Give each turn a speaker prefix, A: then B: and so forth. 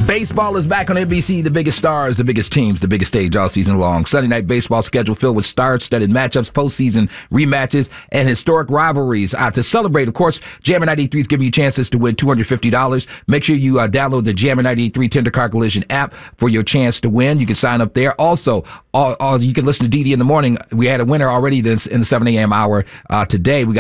A: Baseball is back on NBC. The biggest stars, the biggest teams, the biggest stage all season long. Sunday night baseball schedule filled with star-studded matchups, postseason rematches, and historic rivalries. To celebrate, of course, Jammer 93 is giving you chances to win $250. Make sure you download the Jammer 93 Tender Car Collision app for your chance to win. You can sign up there. Also, you can listen to DD in the morning. We had a winner already in the 7 a.m. hour today. We got